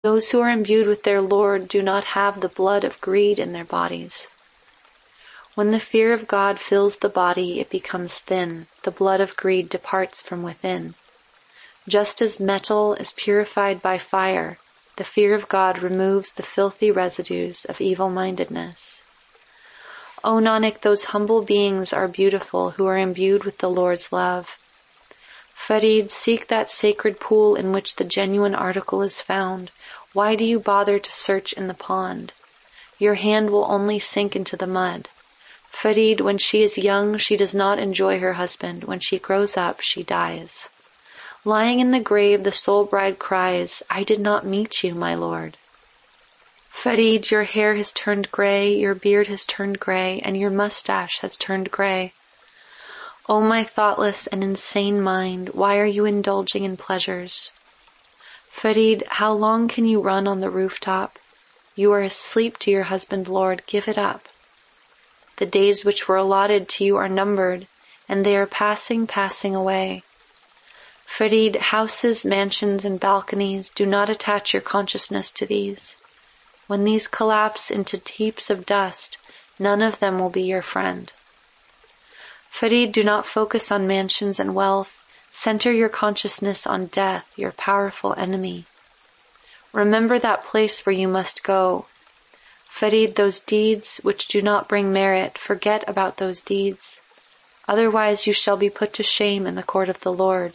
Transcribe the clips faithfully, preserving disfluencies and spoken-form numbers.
Those who are imbued with their Lord do not have the blood of greed in their bodies. When the fear of God fills the body, it becomes thin. The blood of greed departs from within. Just as metal is purified by fire, the fear of God removes the filthy residues of evil-mindedness. O Nanak, those humble beings are beautiful who are imbued with the Lord's love. Farid, seek that sacred pool in which the genuine article is found. Why do you bother to search in the pond? Your hand will only sink into the mud. Farid, when she is young, she does not enjoy her husband. When she grows up, she dies. Lying in the grave, the soul bride cries, I did not meet you, my lord. Farid, your hair has turned gray, your beard has turned gray, and your mustache has turned gray. O my thoughtless and insane mind, why are you indulging in pleasures? Farid, how long can you run on the rooftop? You are asleep to your husband, Lord, give it up. The days which were allotted to you are numbered, and they are passing, passing away. Farid, houses, mansions, and balconies, do not attach your consciousness to these. When these collapse into heaps of dust, none of them will be your friend. Farid, do not focus on mansions and wealth. Center your consciousness on death, your powerful enemy. Remember that place where you must go. Farid, those deeds which do not bring merit, forget about those deeds. Otherwise you shall be put to shame in the court of the Lord.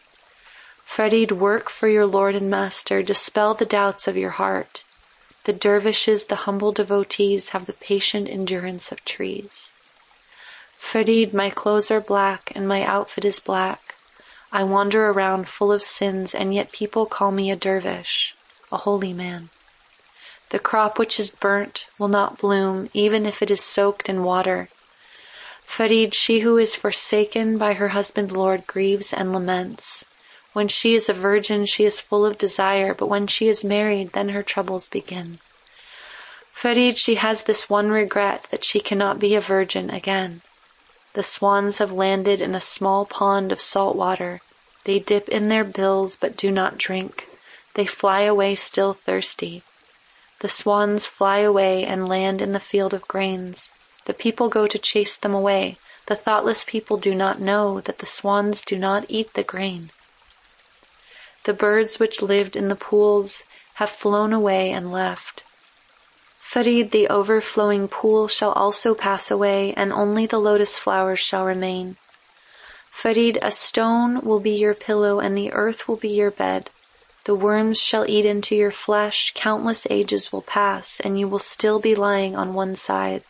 Farid, work for your Lord and Master, dispel the doubts of your heart. The dervishes, the humble devotees, have the patient endurance of trees. Farid, my clothes are black and my outfit is black. I wander around full of sins, and yet people call me a dervish, a holy man. The crop which is burnt will not bloom, even if it is soaked in water. Farid, she who is forsaken by her husband Lord grieves and laments. When she is a virgin, she is full of desire, but when she is married, then her troubles begin. Farid, she has this one regret, that she cannot be a virgin again. The swans have landed in a small pond of salt water. They dip in their bills but do not drink. They fly away still thirsty. The swans fly away and land in the field of grains. The people go to chase them away. The thoughtless people do not know that the swans do not eat the grain. The birds which lived in the pools have flown away and left. Farid, the overflowing pool shall also pass away, and only the lotus flowers shall remain. Farid, a stone will be your pillow, and the earth will be your bed. The worms shall eat into your flesh, countless ages will pass, and you will still be lying on one side.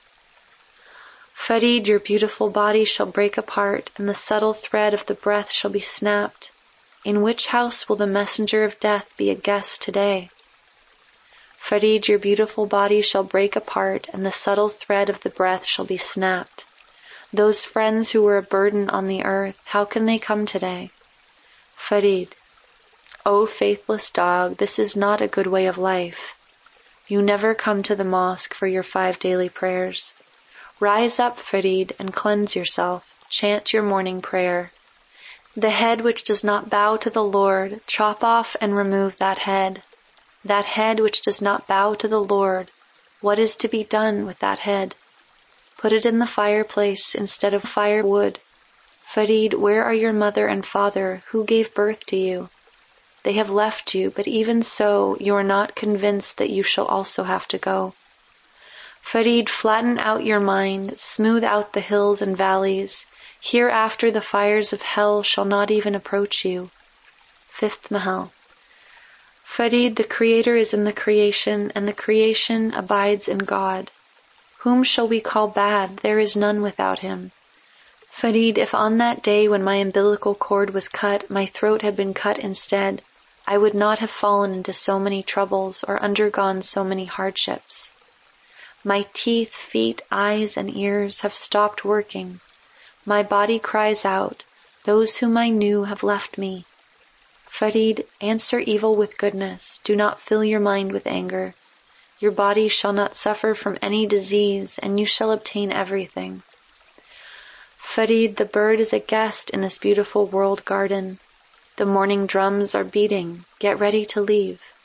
Farid, your beautiful body shall break apart, and the subtle thread of the breath shall be snapped. In which house will the messenger of death be a guest today? Farid, your beautiful body shall break apart, and the subtle thread of the breath shall be snapped. Those friends who were a burden on the earth, how can they come today? Farid, O faithless dog, this is not a good way of life. You never come to the mosque for your five daily prayers. Rise up, Farid, and cleanse yourself. Chant your morning prayer. The head which does not bow to the Lord, chop off and remove that head. That head which does not bow to the Lord, what is to be done with that head? Put it in the fireplace instead of firewood. Farid, where are your mother and father? Who gave birth to you? They have left you, but even so, you are not convinced that you shall also have to go. Farid, flatten out your mind, smooth out the hills and valleys. Hereafter the fires of hell shall not even approach you. Fifth Mahal. Farid, the Creator is in the creation, and the creation abides in God. Whom shall we call bad? There is none without him. Farid, if on that day when my umbilical cord was cut, my throat had been cut instead, I would not have fallen into so many troubles or undergone so many hardships. My teeth, feet, eyes, and ears have stopped working. My body cries out, those whom I knew have left me. Farid, answer evil with goodness. Do not fill your mind with anger. Your body shall not suffer from any disease, and you shall obtain everything. Farid, the bird is a guest in this beautiful world garden. The morning drums are beating. Get ready to leave.